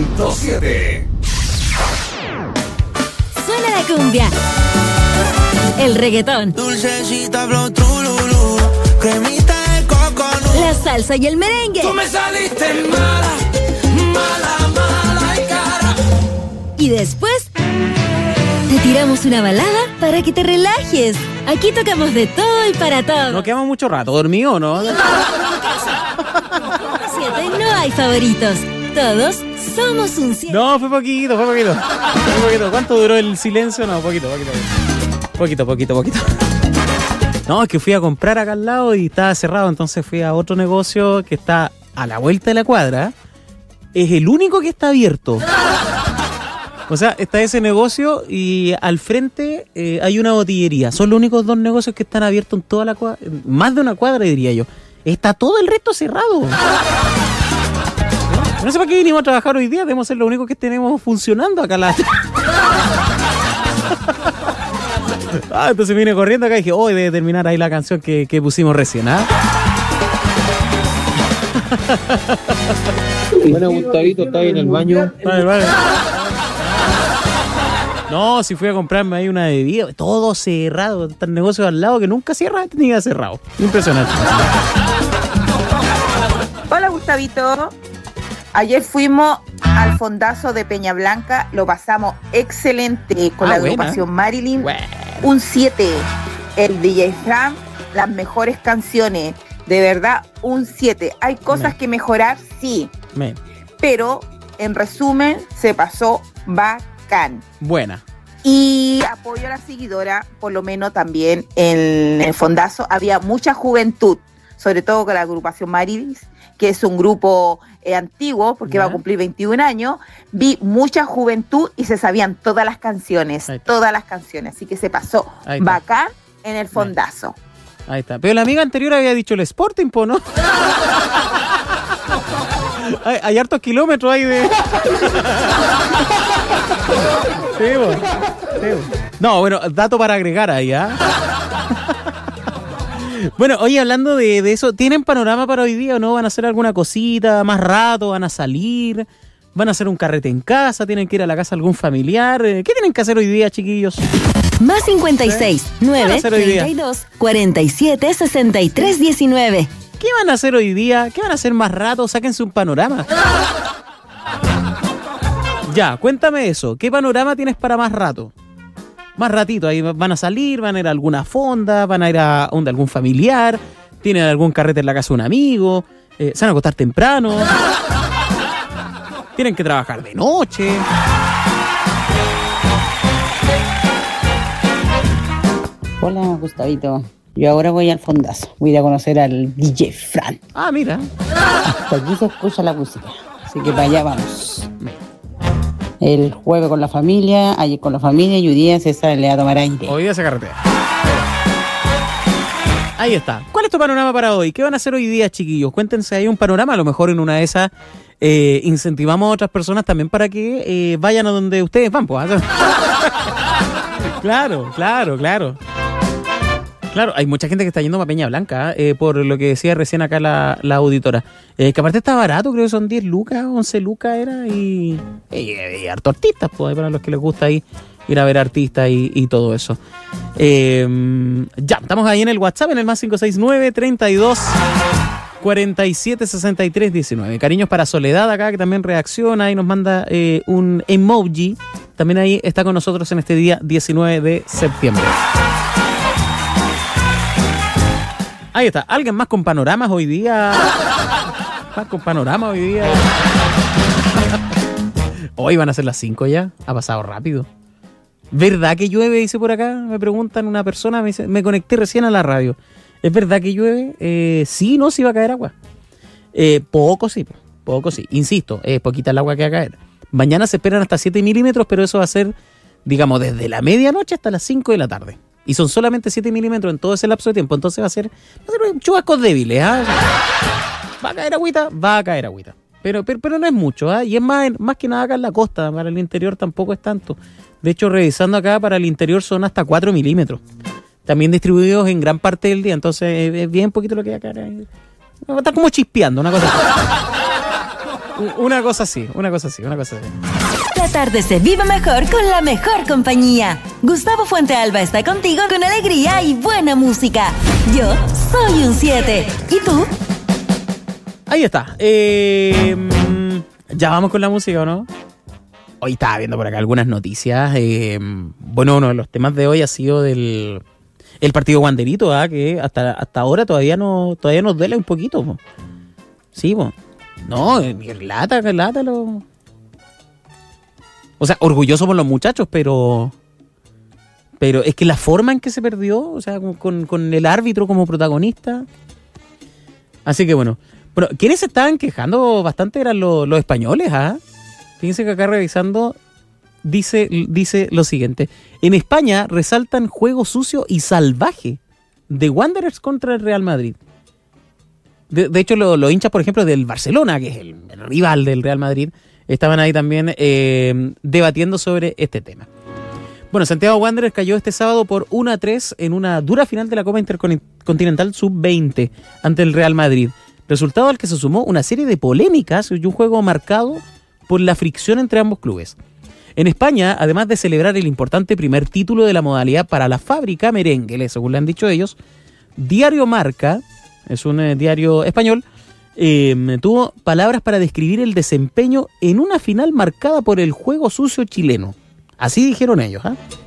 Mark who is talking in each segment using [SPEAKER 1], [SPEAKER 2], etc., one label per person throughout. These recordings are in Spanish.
[SPEAKER 1] 100.7.
[SPEAKER 2] Suena la cumbia, el reggaetón,
[SPEAKER 3] dulcecita flow trululú, cremita de coconut,
[SPEAKER 2] la salsa y el merengue.
[SPEAKER 3] Tú me saliste mala, mala, mala y cara.
[SPEAKER 2] Y después te tiramos una balada para que te relajes. Aquí tocamos de todo y para todo.
[SPEAKER 4] No quedamos mucho rato, ¿dormido o no?
[SPEAKER 2] 7 no hay favoritos. Todos somos un 7.
[SPEAKER 4] No, fue poquito. ¿Cuánto duró el silencio? No, poquito. No, es que fui a comprar acá al lado y estaba cerrado, entonces fui a otro negocio que está a la vuelta de la cuadra. Es el único que está abierto. O sea, está ese negocio y al frente hay una botillería. Son los únicos 2 negocios que están abiertos en toda la cuadra. Más de una cuadra, diría yo. Está todo el resto cerrado. No sé para qué vinimos a trabajar hoy día. Debemos ser los únicos que tenemos funcionando acá. Entonces vine corriendo acá y dije, hoy debe terminar ahí la canción que pusimos recién, ¿ah?
[SPEAKER 5] Bueno, Gustavito, está ahí en el baño.
[SPEAKER 4] Vale. No, si fui a comprarme ahí una bebida, todo cerrado, están negocios al lado que nunca cierra, ni ha cerrado. Impresionante.
[SPEAKER 6] Hola, Gustavito. Ayer fuimos al fondazo de Peña Blanca, lo pasamos excelente con la agrupación Marilyn. Un 7. El DJ Fran, las mejores canciones. De verdad, un 7. Hay cosas que mejorar, sí. Pero, en resumen, se pasó bacán.
[SPEAKER 4] Buena.
[SPEAKER 6] Y apoyo a la seguidora, por lo menos también en el fondazo había mucha juventud, sobre todo con la agrupación Marilis, que es un grupo antiguo, porque va a cumplir 21 años. Vi mucha juventud y se sabían todas las canciones, así que se pasó bacán en el fondazo.
[SPEAKER 4] Ahí está. Pero la amiga anterior había dicho el Sporting, ¿no? hay hartos kilómetros ahí de... Sí, bueno. No, bueno, dato para agregar ahí, ¿ah? Bueno, oye, hablando de eso, ¿tienen panorama para hoy día o no? ¿Van a hacer alguna cosita más rato? ¿Van a salir? ¿Van a hacer un carrete en casa? ¿Tienen que ir a la casa de algún familiar? ¿Qué tienen que hacer hoy día, chiquillos?
[SPEAKER 2] Más 56 9 32 47 63 19.
[SPEAKER 4] ¿Qué van a hacer hoy día? ¿Qué van a hacer más rato? Sáquense un panorama. Ya, cuéntame eso. ¿Qué panorama tienes para más rato? Más ratito, ahí van a salir, van a ir a alguna fonda, van a ir a donde algún familiar, tienen algún carrete en la casa de un amigo, se van a acostar temprano, tienen que trabajar de noche.
[SPEAKER 7] Hola, Gustavito. Yo ahora voy al fondazo. Voy a ir a conocer al DJ Fran.
[SPEAKER 4] Ah, mira.
[SPEAKER 7] Hasta aquí se escucha la música. Así que para allá vamos. El jueves con la familia, ayer con la familia y hoy día se sale a tomar aire.
[SPEAKER 4] Hoy día se carretea. Ahí está. ¿Cuál es tu panorama para hoy? ¿Qué van a hacer hoy día, chiquillos? Cuéntense ahí un panorama. A lo mejor en una de esas incentivamos a otras personas también para que vayan a donde ustedes van. Pues. Claro. Claro, hay mucha gente que está yendo para Peña Blanca, por lo que decía recién acá la auditora. Que aparte está barato, creo que son 10 lucas, 11 lucas era, y harto artistas, pues, para los que les gusta ahí ir a ver artistas y todo eso. Ya, estamos ahí en el WhatsApp, en el más 569 32 47 63 19. Cariños para Soledad acá, que también reacciona y nos manda un emoji. También ahí está con nosotros en este día 19 de septiembre. Ahí está. ¿Alguien más con panoramas hoy día? Hoy van a ser las 5 ya. Ha pasado rápido. ¿Verdad que llueve? Dice por acá. Me preguntan una persona. Me dice, me conecté recién a la radio. ¿Es verdad que llueve? Sí, no, sí va a caer agua. Poco sí. Insisto, es poquita el agua que va a caer. Mañana se esperan hasta 7 milímetros, pero eso va a ser, digamos, desde la medianoche hasta las 5 de la tarde. Y son solamente 7 milímetros en todo ese lapso de tiempo. Entonces va a ser chubascos débiles. ¿Ah? Va a caer agüita. Pero no es mucho. ¿Ah? Y es más que nada acá en la costa. Para el interior tampoco es tanto. De hecho, revisando acá, para el interior son hasta 4 milímetros. También distribuidos en gran parte del día. Entonces es bien poquito lo que va a caer. Va a estar como chispeando, una cosa así. Una cosa así.
[SPEAKER 2] La tarde se vive mejor con la mejor compañía. Gustavo Fuentealba está contigo con alegría y buena música. Yo soy un 7. ¿Y tú?
[SPEAKER 4] Ahí está. Ya vamos con la música, ¿o no? Hoy estaba viendo por acá algunas noticias. Bueno, uno de los temas de hoy ha sido el partido Wanderito, que hasta ahora todavía nos duele un poquito. Po. Sí, po. No, relátalo. O sea, orgulloso por los muchachos, pero es que la forma en que se perdió, o sea, con el árbitro como protagonista. Así que bueno, quienes se estaban quejando bastante eran los españoles, Fíjense que acá revisando dice lo siguiente. En España resaltan juego sucio y salvaje de Wanderers contra el Real Madrid. De hecho, los hinchas, por ejemplo, del Barcelona, que es el rival del Real Madrid, estaban ahí también debatiendo sobre este tema. Bueno, Santiago Wanderers cayó este sábado por 1-3 en una dura final de la Copa Intercontinental Sub-20 ante el Real Madrid. Resultado al que se sumó una serie de polémicas y un juego marcado por la fricción entre ambos clubes. En España, además de celebrar el importante primer título de la modalidad para la fábrica merengue, según le han dicho ellos, Diario Marca, es un diario español, tuvo palabras para describir el desempeño en una final marcada por el juego sucio chileno. Así dijeron ellos.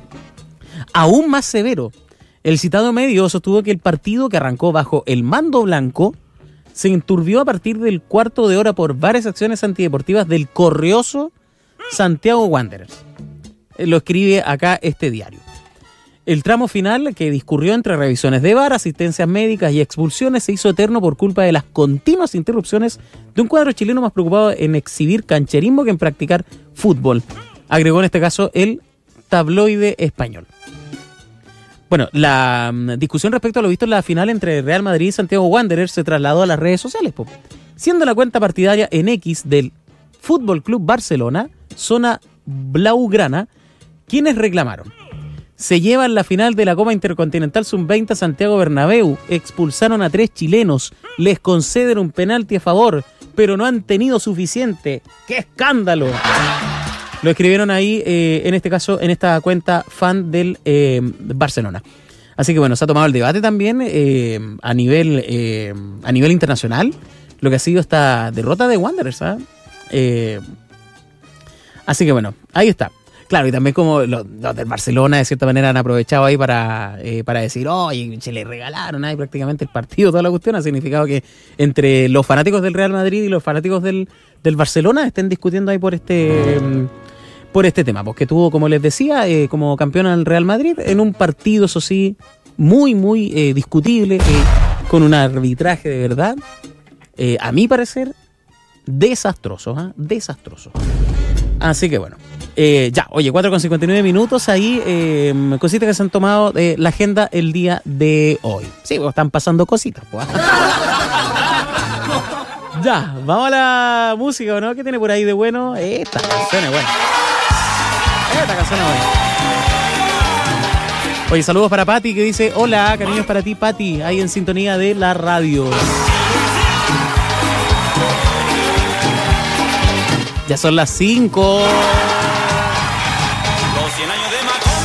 [SPEAKER 4] Aún más severo, el citado medio sostuvo que el partido, que arrancó bajo el mando blanco, se enturbió a partir del cuarto de hora por varias acciones antideportivas del correoso Santiago Wanderers. Lo escribe acá este diario. El tramo final, que discurrió entre revisiones de VAR, asistencias médicas y expulsiones, se hizo eterno por culpa de las continuas interrupciones de un cuadro chileno más preocupado en exhibir cancherismo que en practicar fútbol. Agregó en este caso el tabloide español. Bueno, la discusión respecto a lo visto en la final entre Real Madrid y Santiago Wanderers se trasladó a las redes sociales, siendo la cuenta partidaria en X del Fútbol Club Barcelona, zona blaugrana, quienes reclamaron. Se llevan la final de la Copa Intercontinental Sub-20 a Santiago Bernabéu, expulsaron a 3 chilenos, les conceden un penalti a favor, pero no han tenido suficiente. ¡Qué escándalo! Lo escribieron ahí, en este caso, en esta cuenta fan del Barcelona. Así que bueno, se ha tomado el debate también a nivel internacional, lo que ha sido esta derrota de Wanderers. Así que bueno, ahí está. Claro, y también como los del Barcelona de cierta manera han aprovechado ahí para decir, oye, se le regalaron ahí prácticamente el partido, toda la cuestión. Ha significado que entre los fanáticos del Real Madrid y los fanáticos del Barcelona estén discutiendo ahí por este tema, porque tuvo, como les decía, como campeón al Real Madrid en un partido, eso sí, muy, muy discutible, con un arbitraje de verdad, a mi parecer, desastroso, desastroso. Así que bueno, ya, oye, 4:59 minutos ahí, cositas que se han tomado de la agenda el día de hoy. Sí, pues están pasando cositas, pues. Ya, vamos a la música, ¿no? ¿Qué tiene por ahí de bueno? Esta canción es buena. Oye, saludos para Pati, que dice, hola, cariños para ti, Pati, ahí en sintonía de la radio. Ya son las 5.